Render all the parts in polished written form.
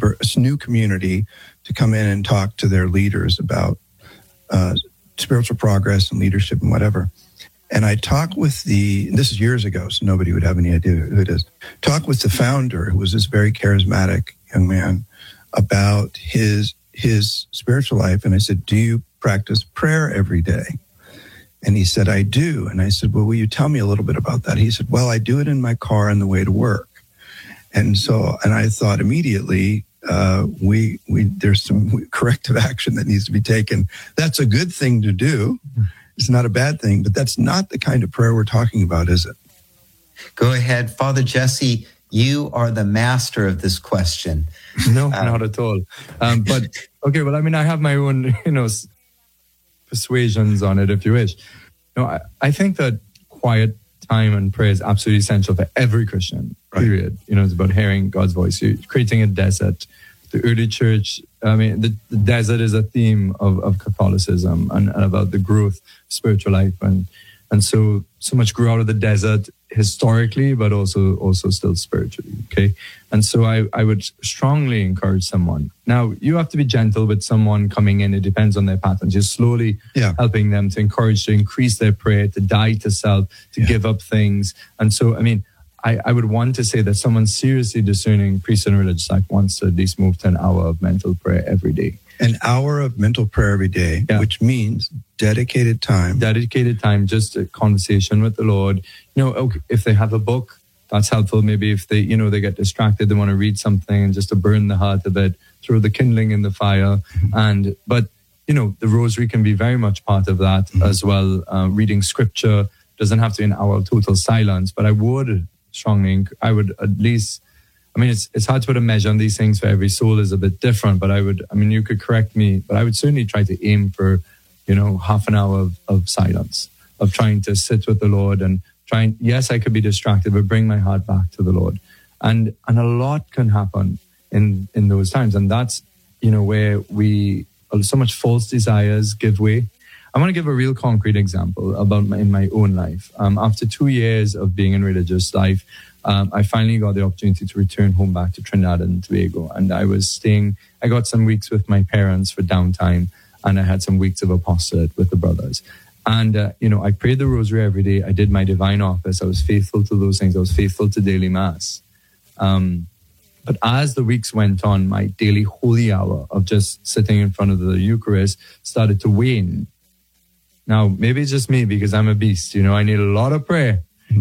new community to come in and talk to their leaders about spiritual progress and leadership and whatever. And I talked with this is years ago, so nobody would have any idea who it is. Talk with the founder, who was this very charismatic young man, about his spiritual life. And I said, do you practice prayer every day? And he said, I do. And I said, well, will you tell me a little bit about that? He said, well, I do it in my car on the way to work. And I thought immediately, there's some corrective action that needs to be taken. That's a good thing to do. It's not a bad thing, but that's not the kind of prayer we're talking about, is it? Go ahead. Father Jesse, you are the master of this question. No, not at all. But, okay, well, I mean, I have my own, persuasions on it, if you wish. I think that quiet time and prayer is absolutely essential for every Christian, period. Right. It's about hearing God's voice. You're creating a desert. The early church, the desert is a theme of Catholicism and about the growth of spiritual life. And so much grew out of the desert historically, but also still spiritually, okay? And so I would strongly encourage someone. Now, you have to be gentle with someone coming in. It depends on their patterns. You're slowly helping them to increase their prayer, to die to self, to give up things. And so, I would want to say that someone seriously discerning priest and religious life wants to at least move to an hour of mental prayer every day. An hour of mental prayer every day, which means dedicated time. Dedicated time, just a conversation with the Lord. If they have a book, that's helpful. Maybe if they, they get distracted, they want to read something and just to burn the heart a bit, throw the kindling in the fire. But the rosary can be very much part of that as well. Reading scripture doesn't have to be an hour of total silence, but I would at least, it's hard to put a measure on these things, for every soul is a bit different, but you could correct me, but I would certainly try to aim for, half an hour of silence, of trying to sit with the Lord and yes, I could be distracted, but bring my heart back to the Lord. And a lot can happen in those times. And that's, where so much false desires give way. I want to give a real concrete example in my own life. After 2 years of being in religious life, I finally got the opportunity to return home back to Trinidad and Tobago. And I got some weeks with my parents for downtime, and I had some weeks of apostolate with the brothers. And, I prayed the rosary every day. I did my divine office. I was faithful to those things. I was faithful to daily mass. But as the weeks went on, my daily holy hour of just sitting in front of the Eucharist started to wane. Now, maybe it's just me because I'm a beast. I need a lot of prayer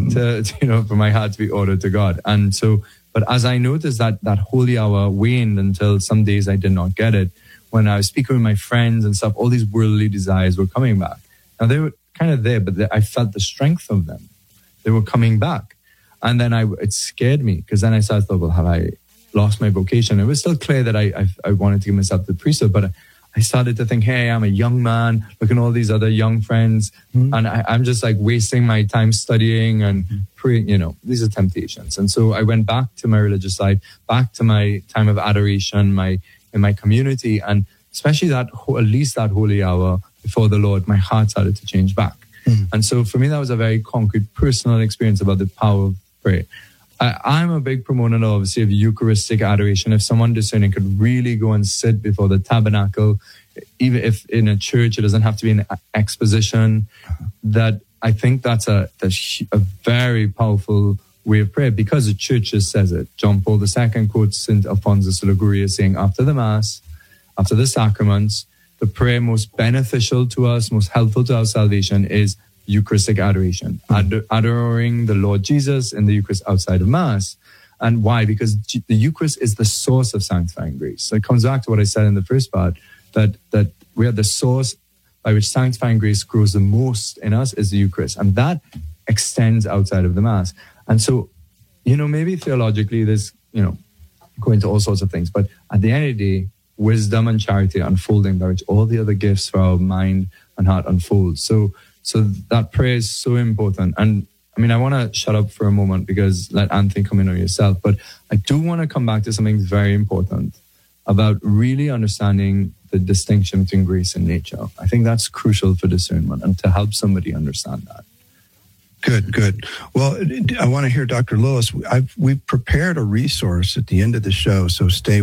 for my heart to be ordered to God. And so, but as I noticed that holy hour waned until some days I did not get it, when I was speaking with my friends and stuff, all these worldly desires were coming back. Now, they were kind of there, but I felt the strength of them. They were coming back. And then it scared me, because then I started to think, well, have I lost my vocation? It was still clear that I wanted to give myself the priesthood, but I started to think, hey, I'm a young man. Look at all these other young friends. And I'm just like wasting my time studying and praying, these are temptations. And so I went back to my religious life, back to my time of adoration, in my community. And especially at least that holy hour before the Lord, my heart started to change back. And so for me, that was a very concrete personal experience about the power of prayer. I'm a big proponent, obviously, of Eucharistic adoration. If someone discerning could really go and sit before the tabernacle, even if in a church, it doesn't have to be an exposition, that I think that's a very powerful way of prayer, because the church just says it. John Paul II quotes St. Alphonsus of Liguria saying, after the Mass, after the sacraments, the prayer most beneficial to us, most helpful to our salvation is Eucharistic adoration, adoring the Lord Jesus in the Eucharist outside of Mass. And why? Because the Eucharist is the source of sanctifying grace. So it comes back to what I said in the first part, that we are the source by which sanctifying grace grows the most in us is the Eucharist. And that extends outside of the Mass. And so, maybe theologically there's, go into all sorts of things, but at the end of the day, wisdom and charity are unfolding by which all the other gifts for our mind and heart unfold. So that prayer is so important. And I want to shut up for a moment because let Anthony come in on yourself. But I do want to come back to something very important about really understanding the distinction between grace and nature. I think that's crucial for discernment and to help somebody understand that. Good. Well, I want to hear Dr. Lewis. We've prepared a resource at the end of the show, so stay